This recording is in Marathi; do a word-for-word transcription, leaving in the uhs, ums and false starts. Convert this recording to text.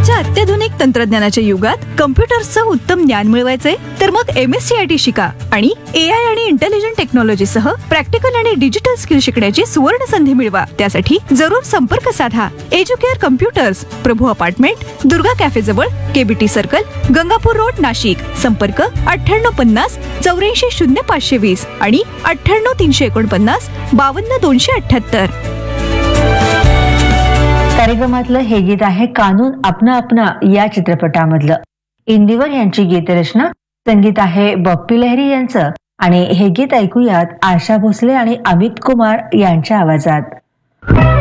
आजच्या अत्याधुनिक तंत्रज्ञानाच्या युगात कम्प्युटर्सचं उत्तम ज्ञान मिळवायचंय तर मग M S C I T शिका आणि ए आय आणि इंटेलिजंट टेक्नॉलॉजी सह प्रॅक्टिकल आणि डिजिटल स्किल शिकण्याची सुवर्ण संधी मिळवा. त्यासाठी जरूर संपर्क साधा. एज्युकेअर कम्प्युटर्स, प्रभू अपार्टमेंट, दुर्गा कॅफे जवळ, KBT circle, Gangapur road, Nashik. संपर्क अठ्ठ्याण्णव पन्नास चौऱ्याऐंशी शून्य पाचशे वीस आणि अठ्ठ्याण्णव तीनशे एकोणपन्नास बावन्न दोनशे अठ्ठ्याहत्तर. कार्यक्रमातलं हे गीत आहे कानून अपना अपना या चित्रपटामधलं. इंदिवर यांची गीतरचना, संगीत आहे बप्पी लहिरी यांचं आणि हे गीत ऐकूयात आशा भोसले आणि अमित कुमार यांच्या आवाजात.